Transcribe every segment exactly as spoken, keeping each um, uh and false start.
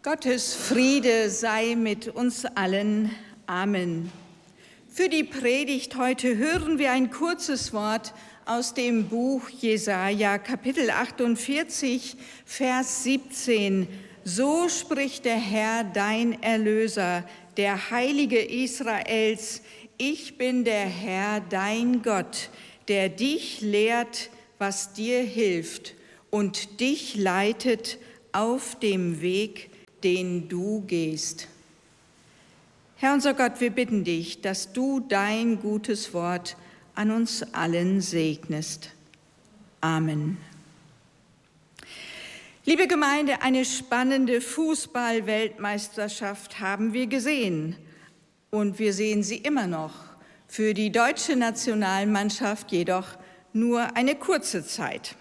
Gottes Friede sei mit uns allen. Amen. Für die Predigt heute hören wir ein kurzes Wort aus dem Buch Jesaja, Kapitel achtundvierzig, Vers siebzehn. So spricht der Herr, dein Erlöser, der Heilige Israels. Ich bin der Herr, dein Gott, der dich lehrt, was dir hilft und dich leitet auf dem Weg, den du gehst. Herr unser Gott, wir bitten dich, dass du dein gutes Wort an uns allen segnest. Amen. Liebe Gemeinde, eine spannende Fußball-Weltmeisterschaft haben wir gesehen und wir sehen sie immer noch. Für die deutsche Nationalmannschaft jedoch nur eine kurze Zeit.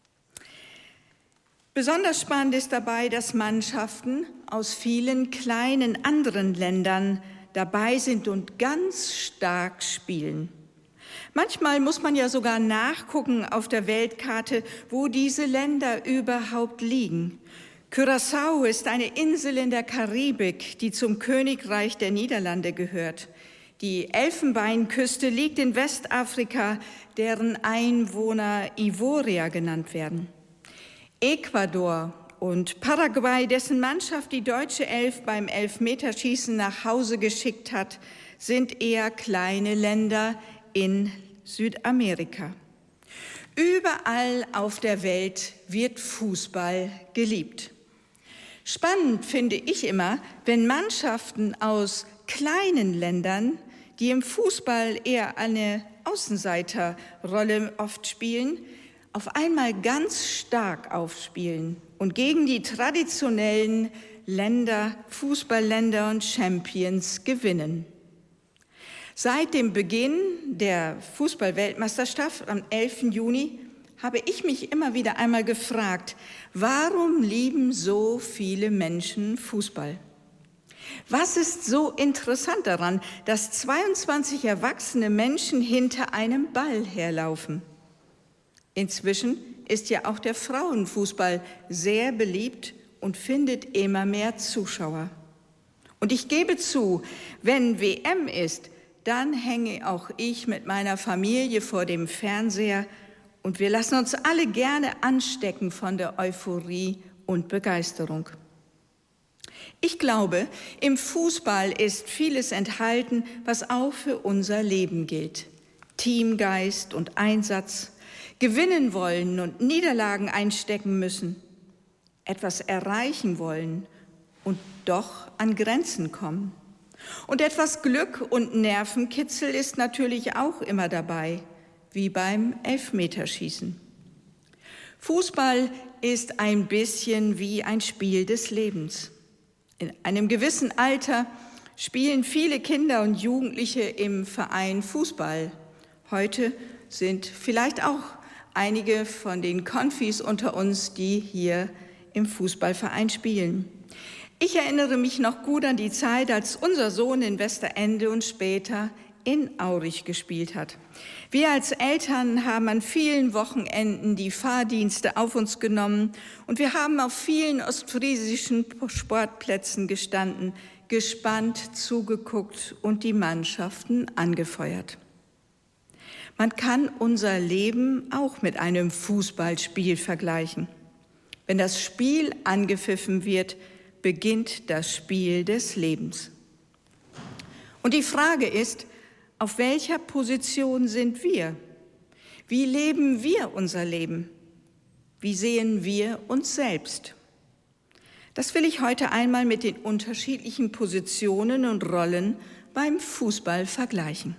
Besonders spannend ist dabei, dass Mannschaften aus vielen kleinen anderen Ländern dabei sind und ganz stark spielen. Manchmal muss man ja sogar nachgucken auf der Weltkarte, wo diese Länder überhaupt liegen. Curaçao ist eine Insel in der Karibik, die zum Königreich der Niederlande gehört. Die Elfenbeinküste liegt in Westafrika, deren Einwohner Ivorier genannt werden. Ecuador und Paraguay, dessen Mannschaft die deutsche Elf beim Elfmeterschießen nach Hause geschickt hat, sind eher kleine Länder in Südamerika. Überall auf der Welt wird Fußball geliebt. Spannend finde ich immer, wenn Mannschaften aus kleinen Ländern, die im Fußball eher eine Außenseiterrolle oft spielen, auf einmal ganz stark aufspielen und gegen die traditionellen Länder, Fußballländer und Champions gewinnen. Seit dem Beginn der Fußball-Weltmeisterschaft am elften Juni habe ich mich immer wieder einmal gefragt, warum lieben so viele Menschen Fußball? Was ist so interessant daran, dass zweiundzwanzig erwachsene Menschen hinter einem Ball herlaufen? Inzwischen ist ja auch der Frauenfußball sehr beliebt und findet immer mehr Zuschauer. Und ich gebe zu, wenn W M ist, dann hänge auch ich mit meiner Familie vor dem Fernseher und wir lassen uns alle gerne anstecken von der Euphorie und Begeisterung. Ich glaube, im Fußball ist vieles enthalten, was auch für unser Leben gilt. Teamgeist und Einsatz, gewinnen wollen und Niederlagen einstecken müssen, etwas erreichen wollen und doch an Grenzen kommen. Und etwas Glück und Nervenkitzel ist natürlich auch immer dabei, wie beim Elfmeterschießen. Fußball ist ein bisschen wie ein Spiel des Lebens. In einem gewissen Alter spielen viele Kinder und Jugendliche im Verein Fußball. Heute sind vielleicht auch einige von den Konfis unter uns, die hier im Fußballverein spielen. Ich erinnere mich noch gut an die Zeit, als unser Sohn in Westerende und später in Aurich gespielt hat. Wir als Eltern haben an vielen Wochenenden die Fahrdienste auf uns genommen und wir haben auf vielen ostfriesischen Sportplätzen gestanden, gespannt zugeguckt und die Mannschaften angefeuert. Man kann unser Leben auch mit einem Fußballspiel vergleichen. Wenn das Spiel angepfiffen wird, beginnt das Spiel des Lebens. Und die Frage ist, auf welcher Position sind wir? Wie leben wir unser Leben? Wie sehen wir uns selbst? Das will ich heute einmal mit den unterschiedlichen Positionen und Rollen beim Fußball vergleichen.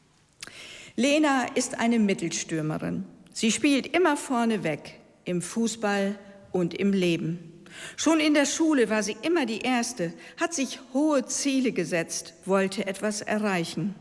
Lena ist eine Mittelstürmerin. Sie spielt immer vorne weg, im Fußball und im Leben. Schon in der Schule war sie immer die Erste, hat sich hohe Ziele gesetzt, wollte etwas erreichen.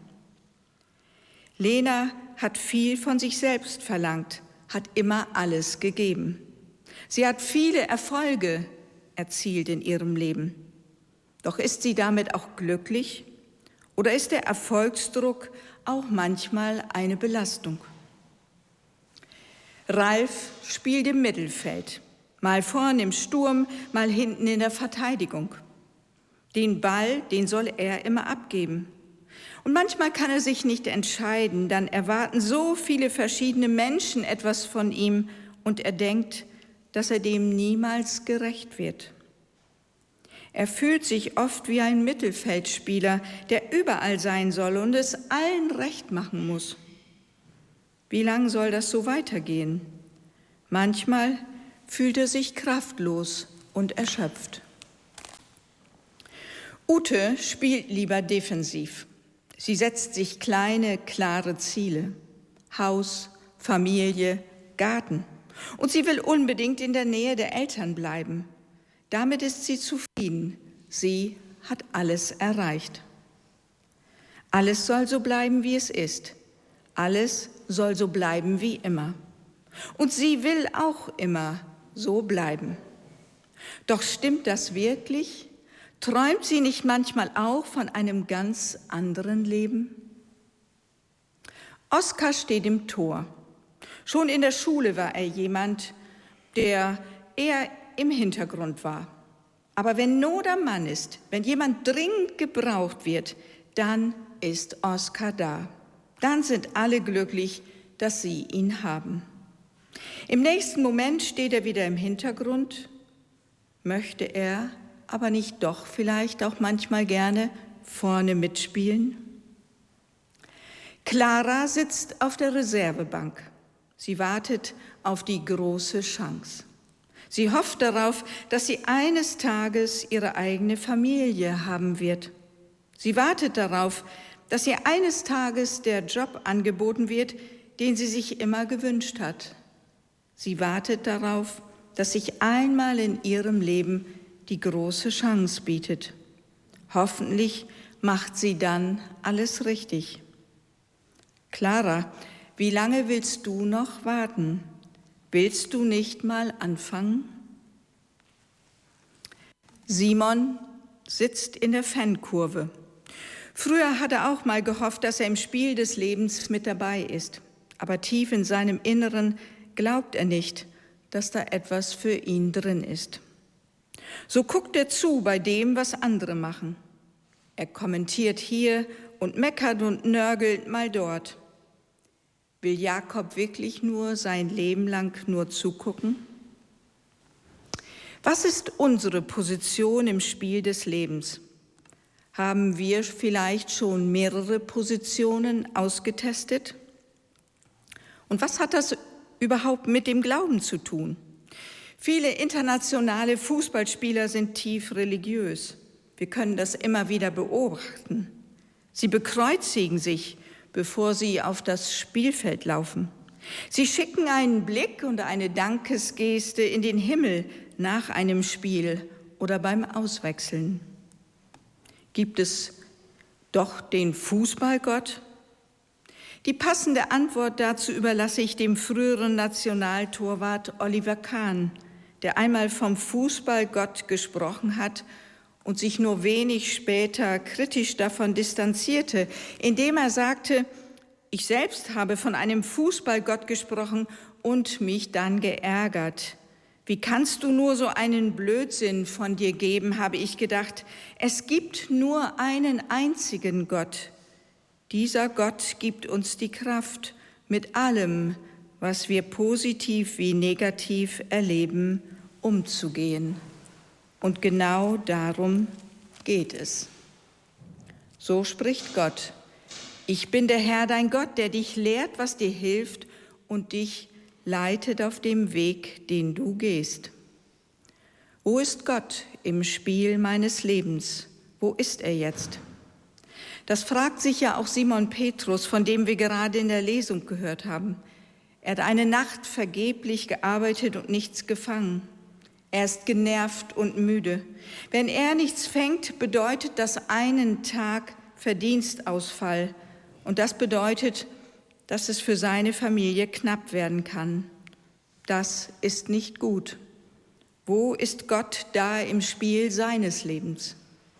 Lena hat viel von sich selbst verlangt, hat immer alles gegeben. Sie hat viele Erfolge erzielt in ihrem Leben. Doch ist sie damit auch glücklich? Oder ist der Erfolgsdruck auch manchmal eine Belastung? Ralf spielt im Mittelfeld. Mal vorn im Sturm, mal hinten in der Verteidigung. Den Ball, den soll er immer abgeben. Und manchmal kann er sich nicht entscheiden, dann erwarten so viele verschiedene Menschen etwas von ihm und er denkt, dass er dem niemals gerecht wird. Er fühlt sich oft wie ein Mittelfeldspieler, der überall sein soll und es allen recht machen muss. Wie lang soll das so weitergehen? Manchmal fühlt er sich kraftlos und erschöpft. Ute spielt lieber defensiv. Sie setzt sich kleine, klare Ziele. Haus, Familie, Garten. Und sie will unbedingt in der Nähe der Eltern bleiben. Damit ist sie zufrieden. Sie hat alles erreicht. Alles soll so bleiben, wie es ist. Alles soll so bleiben wie immer. Und sie will auch immer so bleiben. Doch stimmt das wirklich? Träumt sie nicht manchmal auch von einem ganz anderen Leben? Oskar steht im Tor. Schon in der Schule war er jemand, der eher im Hintergrund war. Aber wenn Not am Mann ist, wenn jemand dringend gebraucht wird, dann ist Oskar da. Dann sind alle glücklich, dass sie ihn haben. Im nächsten Moment steht er wieder im Hintergrund. Möchte er aber nicht doch vielleicht auch manchmal gerne vorne mitspielen? Clara sitzt auf der Reservebank. Sie wartet auf die große Chance. Sie hofft darauf, dass sie eines Tages ihre eigene Familie haben wird. Sie wartet darauf, dass ihr eines Tages der Job angeboten wird, den sie sich immer gewünscht hat. Sie wartet darauf, dass sich einmal in ihrem Leben die große Chance bietet. Hoffentlich macht sie dann alles richtig. Clara, wie lange willst du noch warten? Willst du nicht mal anfangen? Simon sitzt in der Fankurve. Früher hat er auch mal gehofft, dass er im Spiel des Lebens mit dabei ist. Aber tief in seinem Inneren glaubt er nicht, dass da etwas für ihn drin ist. So guckt er zu bei dem, was andere machen. Er kommentiert hier und meckert und nörgelt mal dort. Will Jakob wirklich nur sein Leben lang nur zugucken? Was ist unsere Position im Spiel des Lebens? Haben wir vielleicht schon mehrere Positionen ausgetestet? Und was hat das überhaupt mit dem Glauben zu tun? Viele internationale Fußballspieler sind tief religiös. Wir können das immer wieder beobachten. Sie bekreuzigen sich, bevor sie auf das Spielfeld laufen. Sie schicken einen Blick und eine Dankesgeste in den Himmel nach einem Spiel oder beim Auswechseln. Gibt es doch den Fußballgott? Die passende Antwort dazu überlasse ich dem früheren Nationaltorwart Oliver Kahn, der einmal vom Fußballgott gesprochen hat und sich nur wenig später kritisch davon distanzierte, indem er sagte, ich selbst habe von einem Fußballgott gesprochen und mich dann geärgert. Wie kannst du nur so einen Blödsinn von dir geben, habe ich gedacht. Es gibt nur einen einzigen Gott. Dieser Gott gibt uns die Kraft, mit allem, was wir positiv wie negativ erleben, umzugehen. Und genau darum geht es. So spricht Gott. Ich bin der Herr, dein Gott, der dich lehrt, was dir hilft und dich leitet auf dem Weg, den du gehst. Wo ist Gott im Spiel meines Lebens? Wo ist er jetzt? Das fragt sich ja auch Simon Petrus, von dem wir gerade in der Lesung gehört haben. Er hat eine Nacht vergeblich gearbeitet und nichts gefangen. Er ist genervt und müde. Wenn er nichts fängt, bedeutet das einen Tag Verdienstausfall. Und das bedeutet, dass es für seine Familie knapp werden kann. Das ist nicht gut. Wo ist Gott da im Spiel seines Lebens?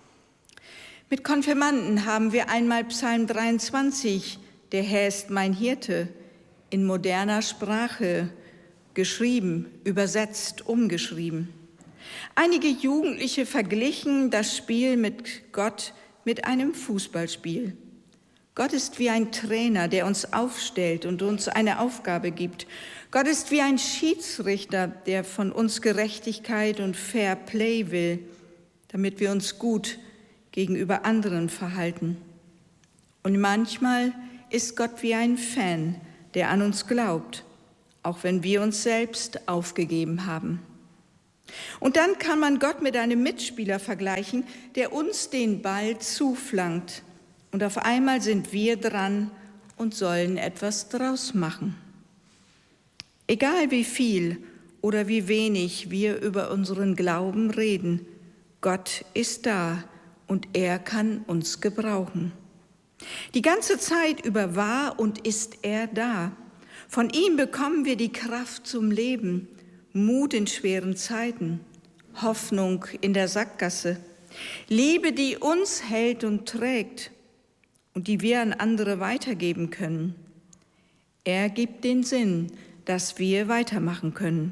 Mit Konfirmanden haben wir einmal Psalm dreiundzwanzig, der Herr ist mein Hirte, in moderner Sprache geschrieben, übersetzt, umgeschrieben. Einige Jugendliche verglichen das Spiel mit Gott mit einem Fußballspiel. Gott ist wie ein Trainer, der uns aufstellt und uns eine Aufgabe gibt. Gott ist wie ein Schiedsrichter, der von uns Gerechtigkeit und Fair Play will, damit wir uns gut gegenüber anderen verhalten. Und manchmal ist Gott wie ein Fan, der an uns glaubt, auch wenn wir uns selbst aufgegeben haben. Und dann kann man Gott mit einem Mitspieler vergleichen, der uns den Ball zuflankt. Und auf einmal sind wir dran und sollen etwas draus machen. Egal wie viel oder wie wenig wir über unseren Glauben reden, Gott ist da und er kann uns gebrauchen. Die ganze Zeit über war und ist er da. Von ihm bekommen wir die Kraft zum Leben, Mut in schweren Zeiten, Hoffnung in der Sackgasse, Liebe, die uns hält und trägt und die wir an andere weitergeben können. Er gibt den Sinn, dass wir weitermachen können.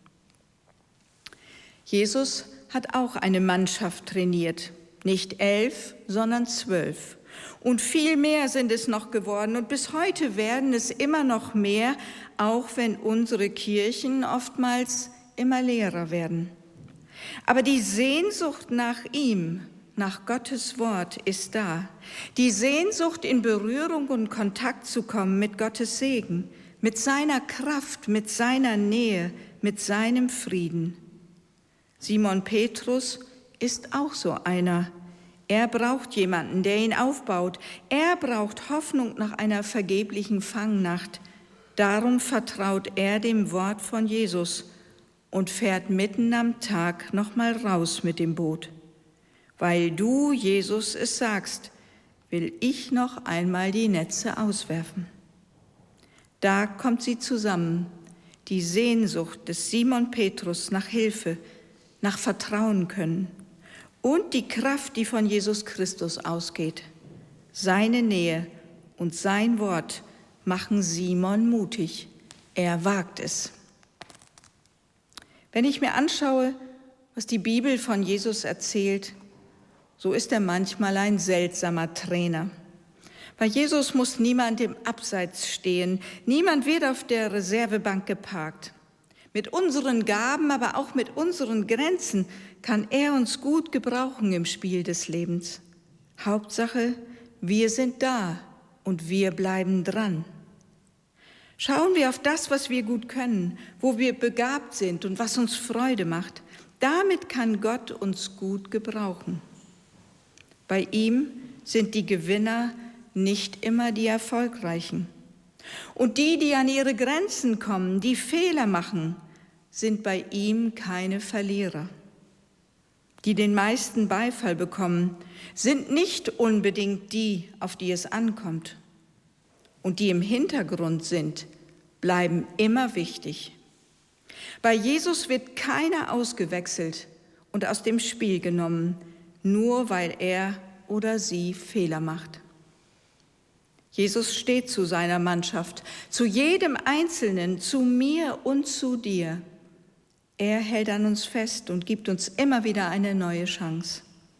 Jesus hat auch eine Mannschaft trainiert, nicht elf, sondern zwölf. Und viel mehr sind es noch geworden und bis heute werden es immer noch mehr, auch wenn unsere Kirchen oftmals immer leerer werden. Aber die Sehnsucht nach ihm, nach Gottes Wort ist da. Die Sehnsucht, in Berührung und Kontakt zu kommen mit Gottes Segen, mit seiner Kraft, mit seiner Nähe, mit seinem Frieden. Simon Petrus ist auch so einer. Er braucht jemanden, der ihn aufbaut. Er braucht Hoffnung nach einer vergeblichen Fangnacht. Darum vertraut er dem Wort von Jesus und fährt mitten am Tag nochmal raus mit dem Boot. Weil du, Jesus, es sagst, will ich noch einmal die Netze auswerfen. Da kommt sie zusammen, die Sehnsucht des Simon Petrus nach Hilfe, nach Vertrauen können. Und die Kraft, die von Jesus Christus ausgeht. Seine Nähe und sein Wort machen Simon mutig. Er wagt es. Wenn ich mir anschaue, was die Bibel von Jesus erzählt, so ist er manchmal ein seltsamer Trainer. Bei Jesus muss niemand im Abseits stehen, niemand wird auf der Reservebank geparkt. Mit unseren Gaben, aber auch mit unseren Grenzen kann er uns gut gebrauchen im Spiel des Lebens. Hauptsache, wir sind da und wir bleiben dran. Schauen wir auf das, was wir gut können, wo wir begabt sind und was uns Freude macht. Damit kann Gott uns gut gebrauchen. Bei ihm sind die Gewinner nicht immer die Erfolgreichen. Und die, die an ihre Grenzen kommen, die Fehler machen, sind bei ihm keine Verlierer. Die den meisten Beifall bekommen, sind nicht unbedingt die, auf die es ankommt. Und die im Hintergrund sind, bleiben immer wichtig. Bei Jesus wird keiner ausgewechselt und aus dem Spiel genommen, nur weil er oder sie Fehler macht. Jesus steht zu seiner Mannschaft, zu jedem Einzelnen, zu mir und zu dir. Er hält an uns fest und gibt uns immer wieder eine neue Chance.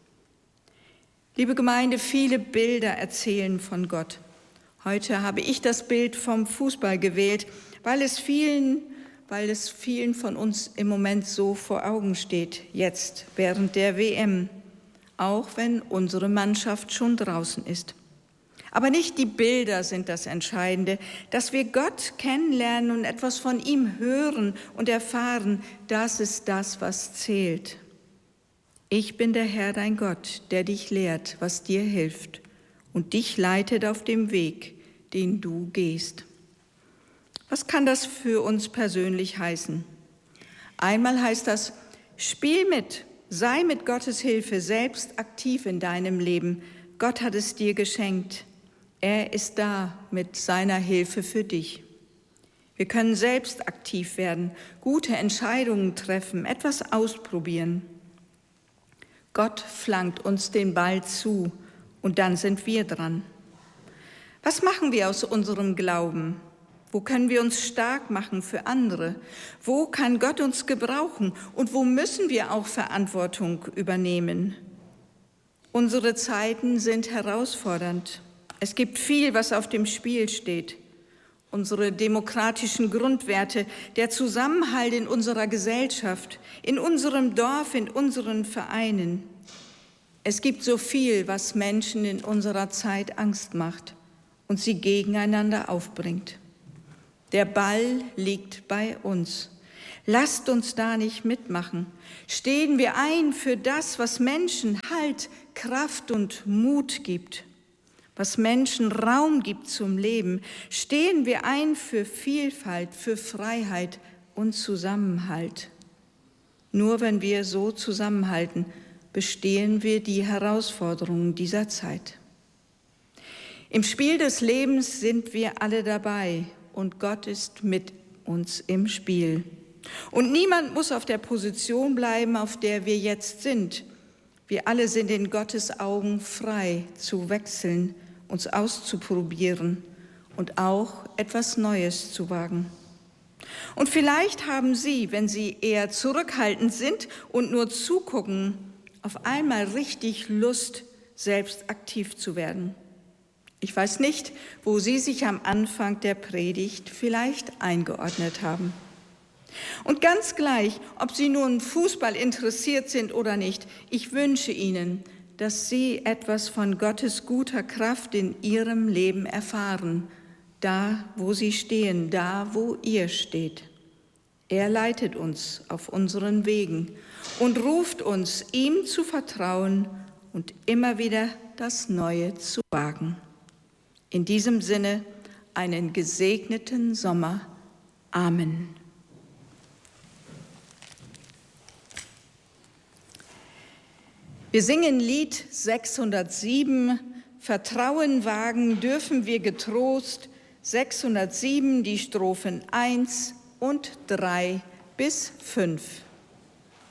Liebe Gemeinde, viele Bilder erzählen von Gott. Heute habe ich das Bild vom Fußball gewählt, weil es vielen, weil es vielen von uns im Moment so vor Augen steht, jetzt während der W M, auch wenn unsere Mannschaft schon draußen ist. Aber nicht die Bilder sind das Entscheidende. Dass wir Gott kennenlernen und etwas von ihm hören und erfahren, das ist das, was zählt. Ich bin der Herr, dein Gott, der dich lehrt, was dir hilft und dich leitet auf dem Weg, den du gehst. Was kann das für uns persönlich heißen? Einmal heißt das, spiel mit, sei mit Gottes Hilfe selbst aktiv in deinem Leben. Gott hat es dir geschenkt. Er ist da mit seiner Hilfe für dich. Wir können selbst aktiv werden, gute Entscheidungen treffen, etwas ausprobieren. Gott flankt uns den Ball zu und dann sind wir dran. Was machen wir aus unserem Glauben? Wo können wir uns stark machen für andere? Wo kann Gott uns gebrauchen? Und wo müssen wir auch Verantwortung übernehmen? Unsere Zeiten sind herausfordernd. Es gibt viel, was auf dem Spiel steht. Unsere demokratischen Grundwerte, der Zusammenhalt in unserer Gesellschaft, in unserem Dorf, in unseren Vereinen. Es gibt so viel, was Menschen in unserer Zeit Angst macht und sie gegeneinander aufbringt. Der Ball liegt bei uns. Lasst uns da nicht mitmachen. Stehen wir ein für das, was Menschen Halt, Kraft und Mut gibt, was Menschen Raum gibt zum Leben. Stehen wir ein für Vielfalt, für Freiheit und Zusammenhalt. Nur wenn wir so zusammenhalten, bestehen wir die Herausforderungen dieser Zeit. Im Spiel des Lebens sind wir alle dabei und Gott ist mit uns im Spiel. Und niemand muss auf der Position bleiben, auf der wir jetzt sind. Wir alle sind in Gottes Augen frei zu wechseln, uns auszuprobieren und auch etwas Neues zu wagen. Und vielleicht haben Sie, wenn Sie eher zurückhaltend sind und nur zugucken, auf einmal richtig Lust, selbst aktiv zu werden. Ich weiß nicht, wo Sie sich am Anfang der Predigt vielleicht eingeordnet haben. Und ganz gleich, ob Sie nun Fußball interessiert sind oder nicht, ich wünsche Ihnen, dass Sie etwas von Gottes guter Kraft in Ihrem Leben erfahren, da, wo Sie stehen, da, wo ihr steht. Er leitet uns auf unseren Wegen und ruft uns, ihm zu vertrauen und immer wieder das Neue zu wagen. In diesem Sinne einen gesegneten Sommer. Amen. Wir singen Lied sechshundertsieben, Vertrauen wagen dürfen wir getrost, sechshundertsieben, die Strophen eins und drei bis fünf.